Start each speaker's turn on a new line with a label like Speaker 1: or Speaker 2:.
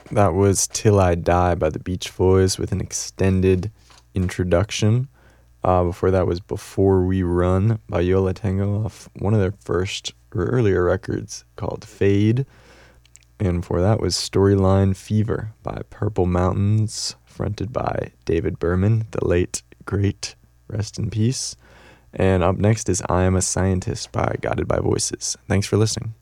Speaker 1: That was Till I Die by the Beach Boys with an extended introduction. Before that was Before We Run by Yo La Tengo off one of their first or earlier records called Fade. And before that was Storyline Fever by Purple Mountains, fronted by David Berman, the late, great, rest in peace. And up next is I Am a Scientist by Guided by Voices. Thanks for listening.